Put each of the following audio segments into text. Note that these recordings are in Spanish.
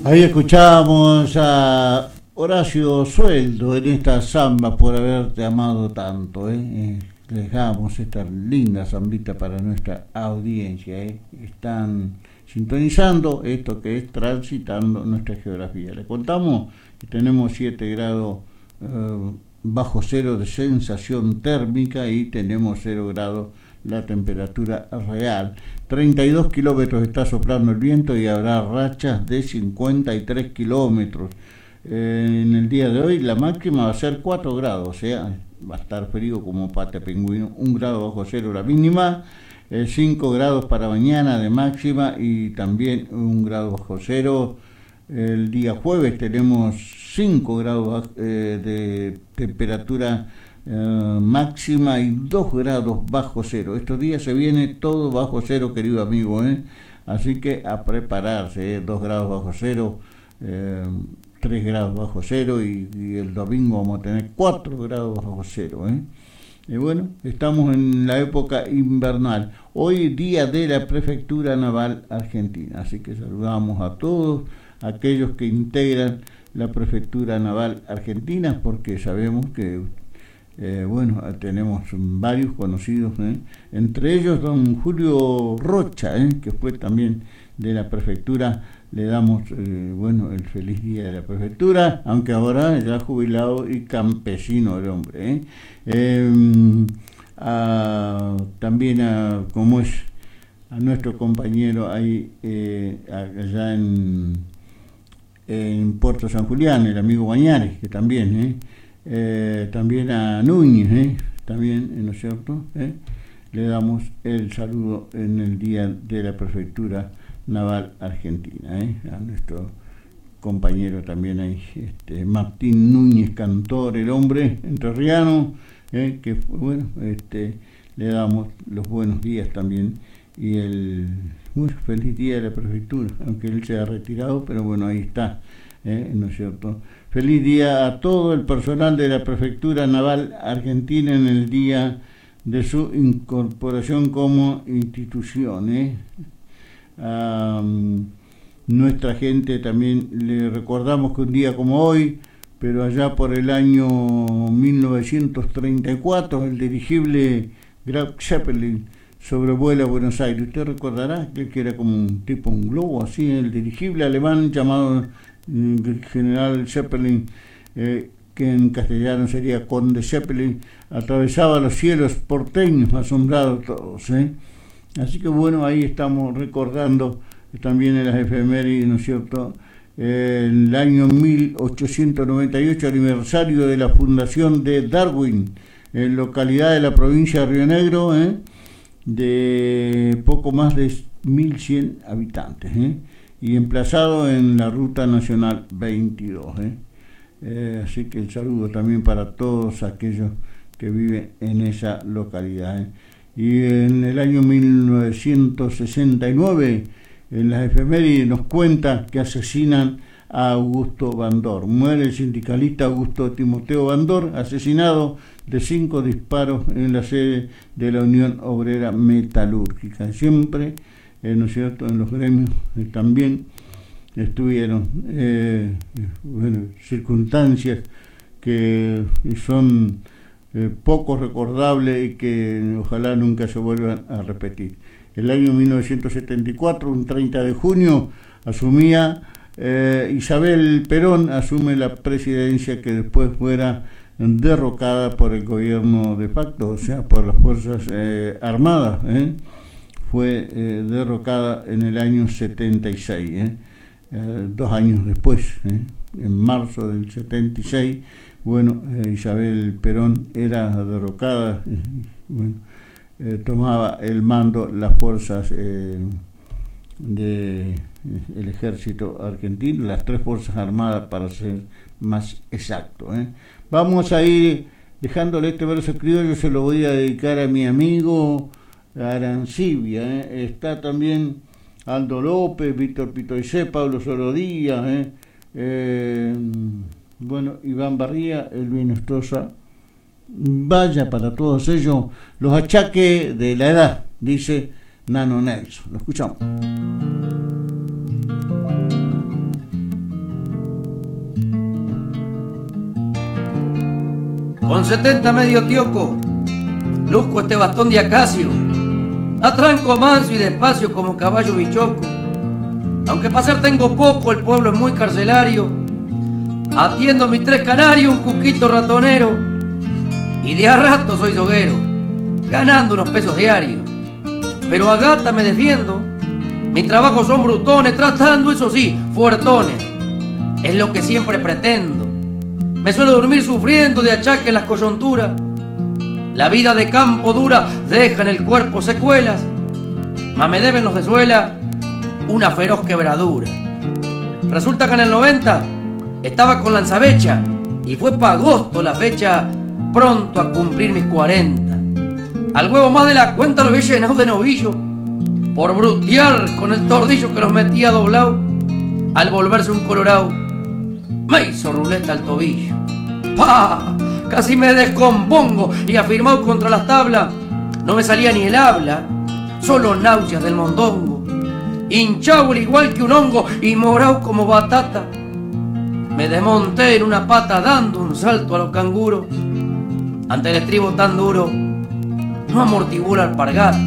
Ahí escuchábamos a Horacio Sueldo en esta samba por haberte amado tanto. Dejamos esta linda zambita para nuestra audiencia. Están sintonizando esto que es Transitando Nuestra Geografía. Les contamos que tenemos 7 grados bajo cero de sensación térmica y tenemos 0 grados la temperatura real. 32 kilómetros está soplando el viento y habrá rachas de 53 kilómetros. En el día de hoy la máxima va a ser 4 grados, o sea, va a estar frío como pata de pingüino. 1 grado bajo cero la mínima, 5 grados para mañana de máxima y también 1 grado bajo cero. El día jueves tenemos 5 grados de temperatura máxima y 2 grados bajo cero. Estos días se viene todo bajo cero, querido amigo, así que a prepararse. 2 grados bajo cero, 3 grados bajo cero y el domingo vamos a tener 4 grados bajo cero. Y bueno, estamos en la época invernal. Hoy día de la Prefectura Naval Argentina, así que saludamos a todos aquellos que integran la Prefectura Naval Argentina, porque sabemos que bueno, tenemos varios conocidos, entre ellos don Julio Rocha, que fue también de la prefectura. Le damos bueno, el feliz día de la prefectura, aunque ahora ya jubilado y campesino el hombre. También como es a nuestro compañero ahí allá en Puerto San Julián, el amigo Bañares, que también también a Núñez, también, ¿no es cierto? Le damos el saludo en el día de la Prefectura Naval Argentina, a nuestro compañero también ahí, Martín Núñez Cantor, el hombre entrerriano, que bueno, le damos los buenos días también y el feliz día de la Prefectura, aunque él se ha retirado, pero bueno, ahí está, ¿no es cierto? Feliz día a todo el personal de la Prefectura Naval Argentina en el día de su incorporación como institución. Nuestra gente también le recordamos que un día como hoy, pero allá por el año 1934, el dirigible Graf Zeppelin sobrevuela Buenos Aires. Usted recordará que era como un globo así, el dirigible alemán llamado General Zeppelin, que en castellano sería Conde Zeppelin, atravesaba los cielos porteños, asombrados todos. Así que bueno, ahí estamos recordando también en las efemérides, ¿no es cierto?, el año 1898, aniversario de la fundación de Darwin, en localidad de la provincia de Río Negro, de poco más de 1.100 habitantes, y emplazado en la Ruta Nacional 22. Así que el saludo también para todos aquellos que viven en esa localidad. Y en el año 1969, en las efemérides nos cuenta que asesinan a Augusto Bandor. Muere el sindicalista Augusto Timoteo Bandor, asesinado de 5 disparos en la sede de la Unión Obrera Metalúrgica. Siempre, ¿no es cierto?, en los gremios también estuvieron bueno, circunstancias que son poco recordables y que ojalá nunca se vuelvan a repetir. El año 1974, un 30 de junio, asumía Isabel Perón, asume la presidencia que después fuera derrocada por el gobierno de facto, o sea, por las Fuerzas Armadas. Fue derrocada en el año 76, 2 años después, en marzo del 76, bueno, Isabel Perón era derrocada, bueno, tomaba el mando las fuerzas del ejército argentino, las 3 fuerzas armadas para ser más exacto. Vamos a ir dejándole este verso criollo, se lo voy a dedicar a mi amigo Arancibia. Está también Aldo López, Víctor Pitoycé, Pablo Sorodía, bueno, Iván Barría, Elvin Estroza. Vaya para todos ellos los achaques de la edad, dice Nano Nelson. Lo escuchamos. Con 70 medio tioco, luzco este bastón de acacio, atranco manso y despacio como caballo bichoco. Aunque pasar tengo poco, el pueblo es muy carcelario. Atiendo mis 3 canarios, un cuquito ratonero, y de a rato soy zoguero, ganando unos pesos diarios. Pero a gata me defiendo, mis trabajos son brutones, tratando, eso sí, fuertones. Es lo que siempre pretendo. Me suelo dormir sufriendo de achaque en las coyunturas. La vida de campo dura deja en el cuerpo secuelas, mas me deben los de suela una feroz quebradura. Resulta que en el 90 estaba con Lanzabecha y fue pa' agosto la fecha, pronto a cumplir mis 40. Al huevo más de la cuenta lo había llenado de novillo por brutear con el tordillo que los metía doblado. Al volverse un colorado me hizo ruleta al tobillo. ¡Pah! Casi me descompongo y afirmado contra las tablas no me salía ni el habla, solo náuseas del mondongo. Hinchado al igual que un hongo y morado como batata. Me desmonté en una pata dando un salto a los canguros. Ante el estribo tan duro no amortiguó la alpargata.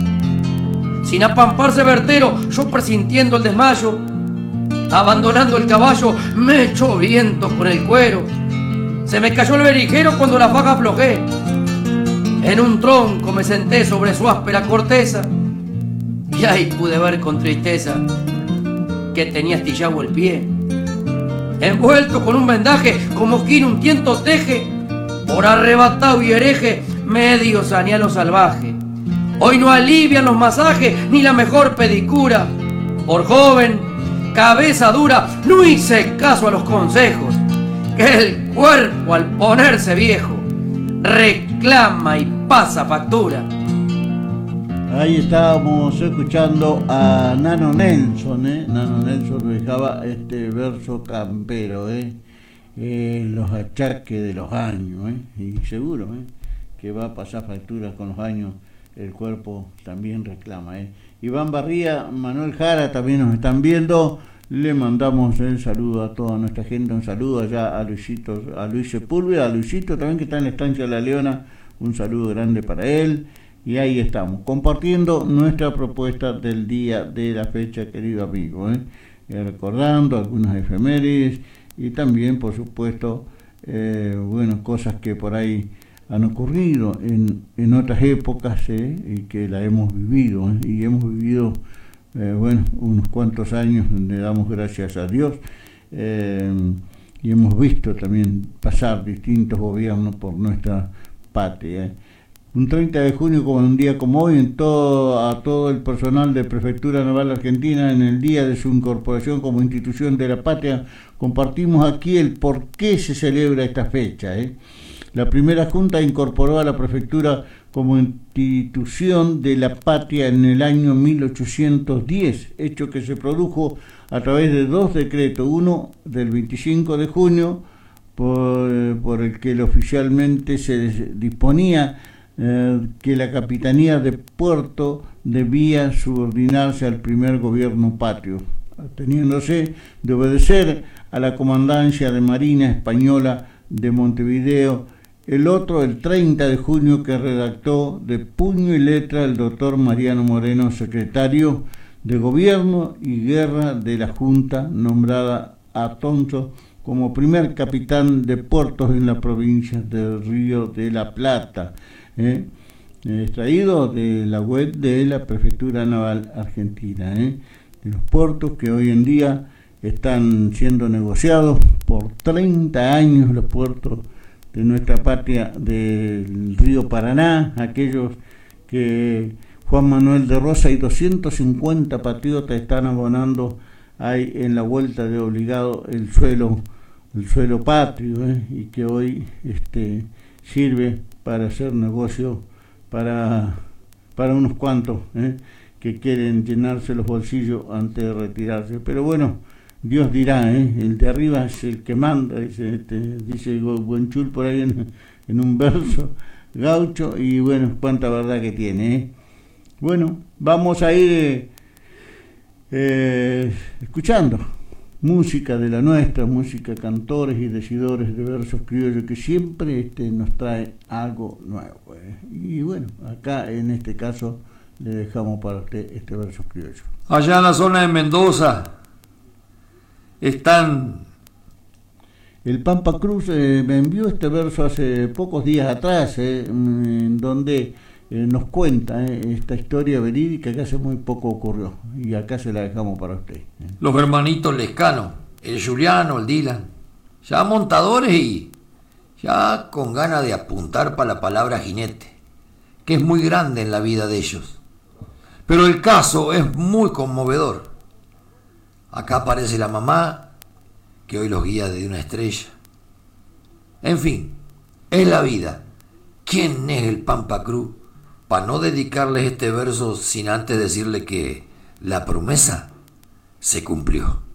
Sin apamparse vertero, yo presintiendo el desmayo, abandonando el caballo, me echó viento con el cuero. Se me cayó el berijero cuando la faja aflojé. En un tronco me senté sobre su áspera corteza, y ahí pude ver con tristeza que tenía astillado el pie. Envuelto con un vendaje, como quien un tiento teje, por arrebatado y hereje, medio saneé a lo salvaje. Hoy no alivian los masajes ni la mejor pedicura. Por joven, cabeza dura, no hice caso a los consejos, que el cuerpo al ponerse viejo reclama y pasa factura. Ahí estábamos escuchando a Nano Nelson, Nano Nelson dejaba este verso campero, los achaques de los años, y seguro que va a pasar facturas con los años, el cuerpo también reclama. Iván Barría, Manuel Jara también nos están viendo. Le mandamos el saludo a toda nuestra gente, un saludo allá a Luisito, a Luis Sepúlveda, a Luisito también que está en la estancia de La Leona, un saludo grande para él. Y ahí estamos, compartiendo nuestra propuesta del día de la fecha, querido amigo, recordando algunas efemérides y también, por supuesto, cosas que por ahí han ocurrido en otras épocas y que la hemos vivido, y hemos vivido unos cuantos años donde damos gracias a Dios, y hemos visto también pasar distintos gobiernos por nuestra patria. Un 30 de junio, como un día como hoy, a todo el personal de Prefectura Naval Argentina, en el día de su incorporación como institución de la patria, compartimos aquí el por qué se celebra esta fecha. La primera junta incorporó a la prefectura como institución de la patria en el año 1810, hecho que se produjo a través de 2 decretos, uno del 25 de junio, por el que oficialmente se disponía que la Capitanía de Puerto debía subordinarse al primer gobierno patrio, teniéndose de obedecer a la Comandancia de Marina Española de Montevideo. El otro, el 30 de junio, que redactó de puño y letra el doctor Mariano Moreno, secretario de Gobierno y Guerra de la Junta, nombrada a Tonso como primer capitán de puertos en la provincia del Río de la Plata, extraído de la web de la Prefectura Naval Argentina, de los puertos que hoy en día están siendo negociados por 30 años, los puertos de nuestra patria del río Paraná, aquellos que Juan Manuel de Rosa y 250 patriotas están abonando ahí en la vuelta de obligado el suelo patrio, y que hoy sirve para hacer negocio para unos cuantos que quieren llenarse los bolsillos antes de retirarse. Pero bueno, Dios dirá, el de arriba es el que manda, dice Buenchul por ahí en un verso gaucho, y bueno, cuánta verdad que tiene. Bueno, vamos a ir escuchando música de la nuestra, música cantores y decidores de versos criollos que siempre nos trae algo nuevo. Y bueno, acá en este caso le dejamos para usted este verso criollo. Allá en la zona de Mendoza están... El Pampa Cruz me envió este verso hace pocos días atrás, en donde nos cuenta esta historia verídica que hace muy poco ocurrió, y acá se la dejamos para usted. Los hermanitos Lescano, el Juliano, el Dylan, ya montadores y ya con ganas de apuntar para la palabra jinete, que es muy grande en la vida de ellos. Pero el caso es muy conmovedor. Acá aparece la mamá, que hoy los guía desde una estrella. En fin, es la vida. ¿Quién es el Pampa Cruz? Para no dedicarles este verso sin antes decirle que la promesa se cumplió.